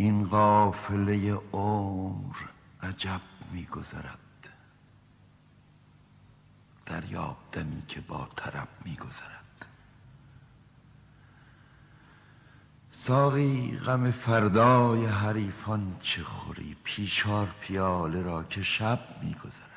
این قافله عمر عجب می‌گذرد، دریاب دمی که با طرب می‌گذرد. ساقی غم فردای حریفان چه خوری، پیشار پیاله را که شب می‌گذرد.